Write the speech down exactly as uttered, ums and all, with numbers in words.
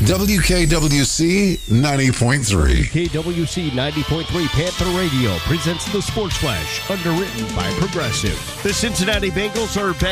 W K W C ninety point three. K W C ninety point three Panther Radio presents the Sports Flash, underwritten by Progressive. The Cincinnati Bengals are back.